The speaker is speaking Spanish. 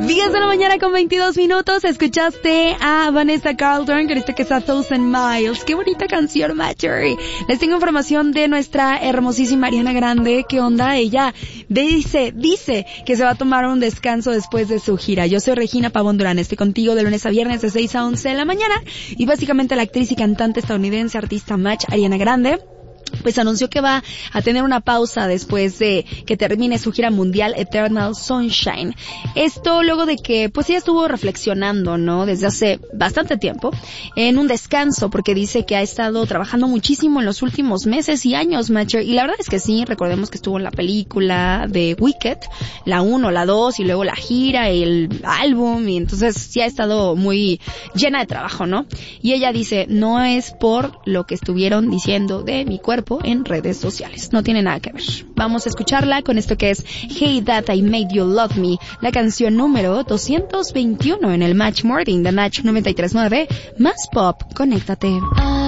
10 de la mañana con 22 minutos. Escuchaste a Vanessa Carlton, que dice que es A Thousand Miles. Qué bonita canción, Marjorie. Les tengo información de nuestra hermosísima Ariana Grande. ¿Qué onda? Ella dice que se va a tomar un descanso después de su gira. Yo soy Regina Pavón Durán. Estoy contigo de lunes a viernes de 6 a 11 de la mañana. Y básicamente la actriz y cantante estadounidense, artista match, Ariana Grande, pues anunció que va a tener una pausa después de que termine su gira mundial Eternal Sunshine. Esto luego de que pues ella estuvo reflexionando, ¿no? Desde hace bastante tiempo en un descanso, porque dice que ha estado trabajando muchísimo en los últimos meses y años, Matcher. Y la verdad es que sí, recordemos que estuvo en la película de Wicked, la 1, la 2 y luego la gira, el álbum, y entonces sí ha estado muy llena de trabajo, ¿no? Y ella dice, no es por lo que estuvieron diciendo de mi cuerpo en redes sociales. No tiene nada que ver. Vamos a escucharla con esto que es Hey That I Made You Love Me, la canción número 221 en el Match Morning de Match 93.9. Más pop, conéctate.